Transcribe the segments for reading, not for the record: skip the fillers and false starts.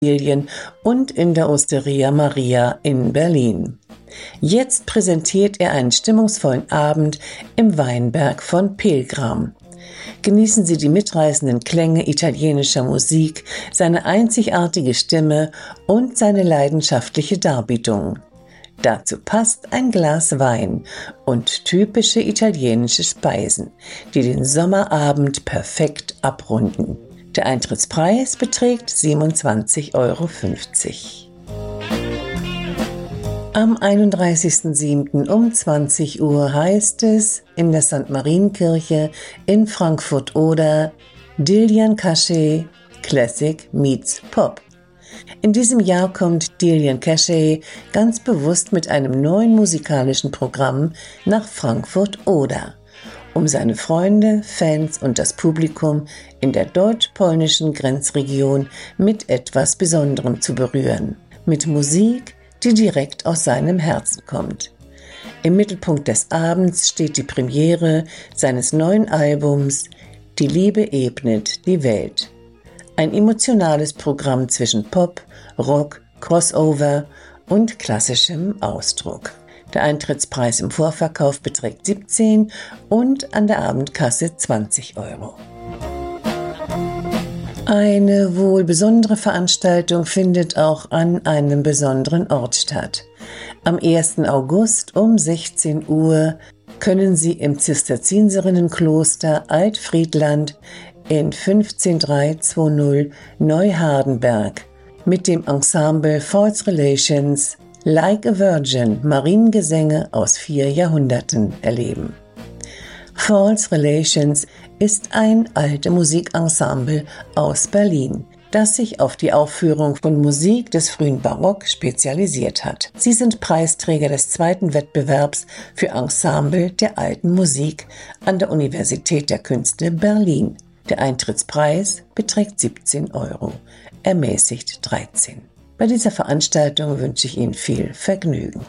Immobilien und in der Osteria Maria in Berlin. Jetzt präsentiert er einen stimmungsvollen Abend im Weinberg von Pilgram. Genießen Sie die mitreißenden Klänge italienischer Musik, seine einzigartige Stimme und seine leidenschaftliche Darbietung. Dazu passt ein Glas Wein und typische italienische Speisen, die den Sommerabend perfekt abrunden. Der Eintrittspreis beträgt 27,50 Euro. Am 31.07. um 20 Uhr heißt es in der St. Marienkirche in Frankfurt-Oder Dillian Cachet Classic meets Pop. In diesem Jahr kommt Dillian Cachet ganz bewusst mit einem neuen musikalischen Programm nach Frankfurt-Oder, um seine Freunde, Fans und das Publikum in der deutsch-polnischen Grenzregion mit etwas Besonderem zu berühren. Mit Musik, die direkt aus seinem Herzen kommt. Im Mittelpunkt des Abends steht die Premiere seines neuen Albums Die Liebe ebnet die Welt. Ein emotionales Programm zwischen Pop, Rock, Crossover und klassischem Ausdruck. Der Eintrittspreis im Vorverkauf beträgt 17 und an der Abendkasse 20 Euro. Eine wohl besondere Veranstaltung findet auch an einem besonderen Ort statt. Am 1. August um 16 Uhr können Sie im Zisterzienserinnenkloster Altfriedland in 15320 Neuhardenberg mit dem Ensemble False Relations Like a Virgin Mariengesänge aus 4 Jahrhunderten erleben. False Relations ist ein alte Musikensemble aus Berlin, das sich auf die Aufführung von Musik des frühen Barock spezialisiert hat. Sie sind Preisträger des 2. Wettbewerbs für Ensemble der alten Musik an der Universität der Künste Berlin. Der Eintrittspreis beträgt 17 Euro, ermäßigt 13. Bei dieser Veranstaltung wünsche ich Ihnen viel Vergnügen.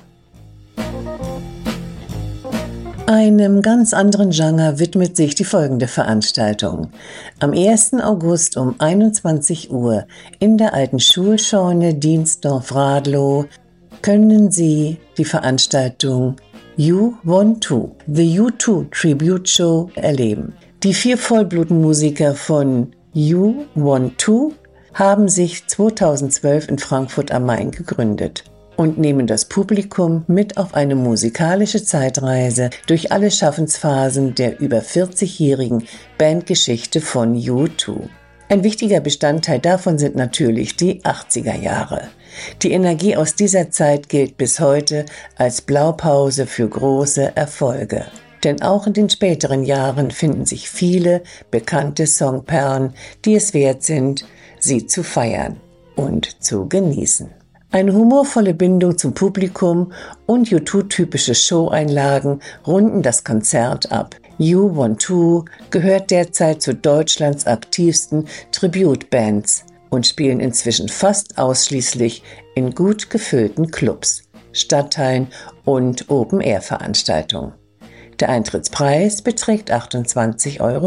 Einem ganz anderen Genre widmet sich die folgende Veranstaltung. Am 1. August um 21 Uhr in der alten Schulscheune Dienstdorf-Radlow können Sie die Veranstaltung U12, The U2 Tribute Show erleben. Die 4 Vollblutmusiker von U12 haben sich 2012 in Frankfurt am Main gegründet und nehmen das Publikum mit auf eine musikalische Zeitreise durch alle Schaffensphasen der über 40-jährigen Bandgeschichte von U2. Ein wichtiger Bestandteil davon sind natürlich die 80er Jahre. Die Energie aus dieser Zeit gilt bis heute als Blaupause für große Erfolge. Denn auch in den späteren Jahren finden sich viele bekannte Songperlen, die es wert sind, sie zu feiern und zu genießen. Eine humorvolle Bindung zum Publikum und U2-typische Showeinlagen runden das Konzert ab. U12 gehört derzeit zu Deutschlands aktivsten Tribute-Bands und spielen inzwischen fast ausschließlich in gut gefüllten Clubs, Stadtteilen und Open-Air-Veranstaltungen. Der Eintrittspreis beträgt 28,70 Euro.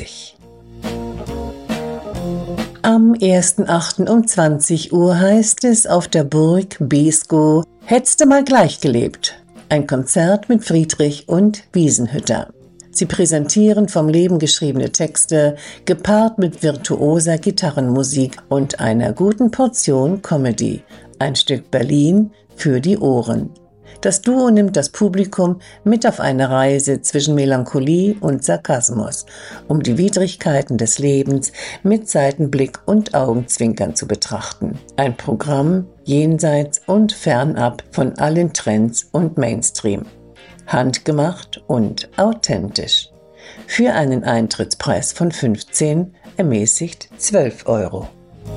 Am 1.8. um 20 Uhr heißt es auf der Burg Beeskow Hättste mal gleich gelebt. Ein Konzert mit Friedrich und Wiesenhütter. Sie präsentieren vom Leben geschriebene Texte, gepaart mit virtuoser Gitarrenmusik und einer guten Portion Comedy. Ein Stück Berlin für die Ohren. Das Duo nimmt das Publikum mit auf eine Reise zwischen Melancholie und Sarkasmus, um die Widrigkeiten des Lebens mit Seitenblick und Augenzwinkern zu betrachten. Ein Programm jenseits und fernab von allen Trends und Mainstream. Handgemacht und authentisch. Für einen Eintrittspreis von 15 ermäßigt 12 Euro.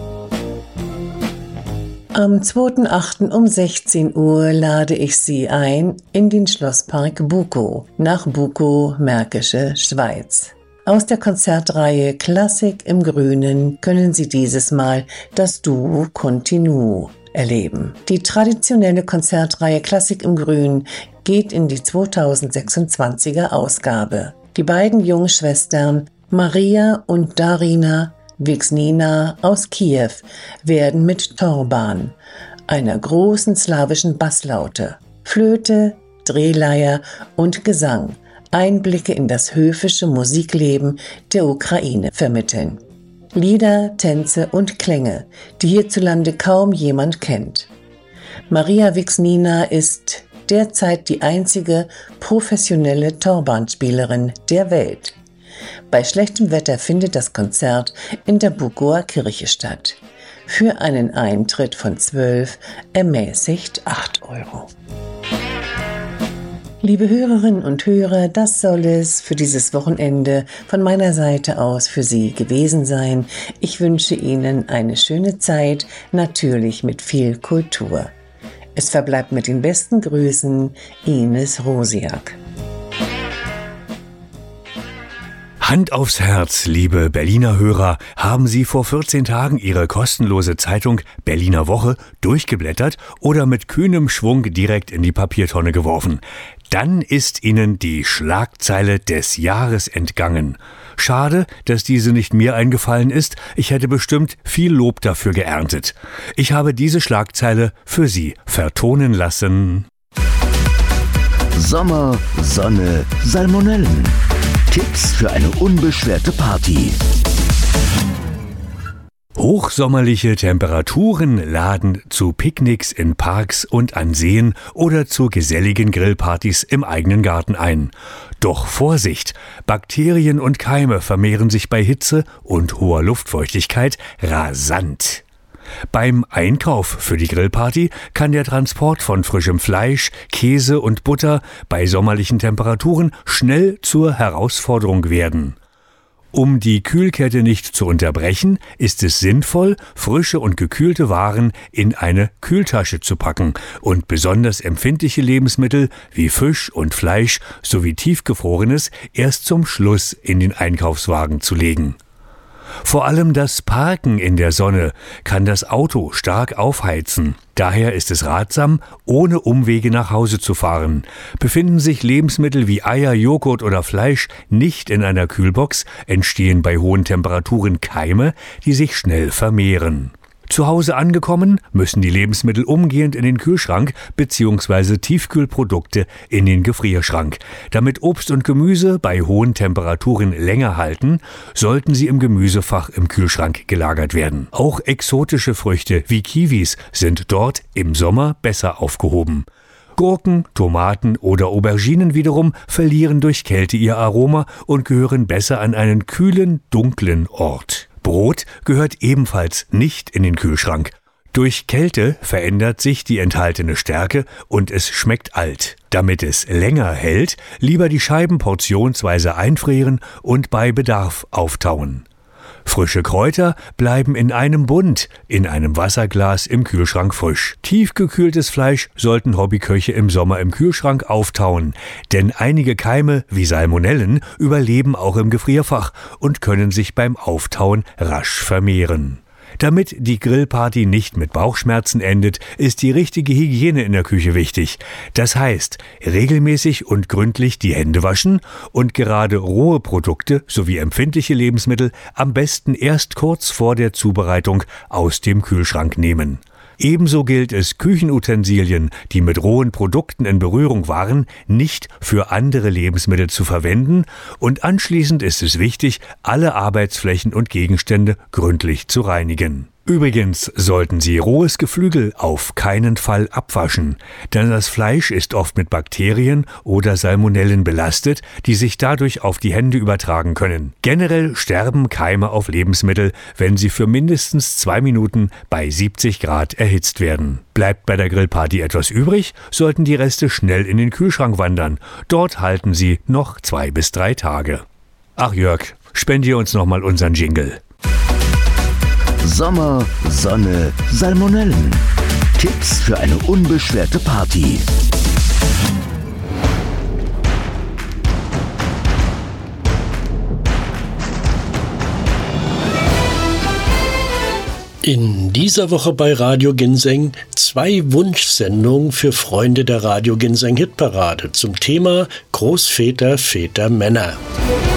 Am 2.8. um 16 Uhr lade ich Sie ein in den Schlosspark Bukow nach Bukow, Märkische Schweiz. Aus der Konzertreihe Klassik im Grünen können Sie dieses Mal das Duo Continuo erleben. Die traditionelle Konzertreihe Klassik im Grünen geht in die 2026er Ausgabe. Die beiden Jungschwestern Maria und Darina Wixnina aus Kiew werden mit Torban, einer großen slawischen Basslaute, Flöte, Drehleier und Gesang Einblicke in das höfische Musikleben der Ukraine vermitteln. Lieder, Tänze und Klänge, die hierzulande kaum jemand kennt. Maria Wixnina ist derzeit die einzige professionelle Torbanspielerin der Welt. Bei schlechtem Wetter findet das Konzert in der Bugower Kirche statt. Für einen Eintritt von 12 ermäßigt 8 €. Liebe Hörerinnen und Hörer, das soll es für dieses Wochenende von meiner Seite aus für Sie gewesen sein. Ich wünsche Ihnen eine schöne Zeit, natürlich mit viel Kultur. Es verbleibt mit den besten Grüßen, Ines Rosiak. Hand aufs Herz, liebe Berliner Hörer, haben Sie vor 14 Tagen Ihre kostenlose Zeitung Berliner Woche durchgeblättert oder mit kühnem Schwung direkt in die Papiertonne geworfen? Dann ist Ihnen die Schlagzeile des Jahres entgangen. Schade, dass diese nicht mir eingefallen ist. Ich hätte bestimmt viel Lob dafür geerntet. Ich habe diese Schlagzeile für Sie vertonen lassen. Sommer, Sonne, Salmonellen. Tipps für eine unbeschwerte Party. Hochsommerliche Temperaturen laden zu Picknicks in Parks und an Seen oder zu geselligen Grillpartys im eigenen Garten ein. Doch Vorsicht! Bakterien und Keime vermehren sich bei Hitze und hoher Luftfeuchtigkeit rasant. Beim Einkauf für die Grillparty kann der Transport von frischem Fleisch, Käse und Butter bei sommerlichen Temperaturen schnell zur Herausforderung werden. Um die Kühlkette nicht zu unterbrechen, ist es sinnvoll, frische und gekühlte Waren in eine Kühltasche zu packen und besonders empfindliche Lebensmittel wie Fisch und Fleisch sowie Tiefgefrorenes erst zum Schluss in den Einkaufswagen zu legen. Vor allem das Parken in der Sonne kann das Auto stark aufheizen. Daher ist es ratsam, ohne Umwege nach Hause zu fahren. Befinden sich Lebensmittel wie Eier, Joghurt oder Fleisch nicht in einer Kühlbox, entstehen bei hohen Temperaturen Keime, die sich schnell vermehren. Zu Hause angekommen, müssen die Lebensmittel umgehend in den Kühlschrank bzw. Tiefkühlprodukte in den Gefrierschrank. Damit Obst und Gemüse bei hohen Temperaturen länger halten, sollten sie im Gemüsefach im Kühlschrank gelagert werden. Auch exotische Früchte wie Kiwis sind dort im Sommer besser aufgehoben. Gurken, Tomaten oder Auberginen wiederum verlieren durch Kälte ihr Aroma und gehören besser an einen kühlen, dunklen Ort. Brot gehört ebenfalls nicht in den Kühlschrank. Durch Kälte verändert sich die enthaltene Stärke und es schmeckt alt. Damit es länger hält, lieber die Scheiben portionsweise einfrieren und bei Bedarf auftauen. Frische Kräuter bleiben in einem Bund, in einem Wasserglas im Kühlschrank frisch. Tiefgekühltes Fleisch sollten Hobbyköche im Sommer im Kühlschrank auftauen, denn einige Keime wie Salmonellen überleben auch im Gefrierfach und können sich beim Auftauen rasch vermehren. Damit die Grillparty nicht mit Bauchschmerzen endet, ist die richtige Hygiene in der Küche wichtig. Das heißt, regelmäßig und gründlich die Hände waschen und gerade rohe Produkte sowie empfindliche Lebensmittel am besten erst kurz vor der Zubereitung aus dem Kühlschrank nehmen. Ebenso gilt es, Küchenutensilien, die mit rohen Produkten in Berührung waren, nicht für andere Lebensmittel zu verwenden und anschließend ist es wichtig, alle Arbeitsflächen und Gegenstände gründlich zu reinigen. Übrigens sollten Sie rohes Geflügel auf keinen Fall abwaschen, denn das Fleisch ist oft mit Bakterien oder Salmonellen belastet, die sich dadurch auf die Hände übertragen können. Generell sterben Keime auf Lebensmittel, wenn sie für mindestens 2 Minuten bei 70 Grad erhitzt werden. Bleibt bei der Grillparty etwas übrig, sollten die Reste schnell in den Kühlschrank wandern. Dort halten sie noch 2 bis 3 Tage. Ach Jörg, spendier uns nochmal unseren Jingle. Sommer, Sonne, Salmonellen. Tipps für eine unbeschwerte Party. In dieser Woche bei Radio Ginseng 2 Wunschsendungen für Freunde der Radio Ginseng Hitparade zum Thema Großväter, Väter, Männer.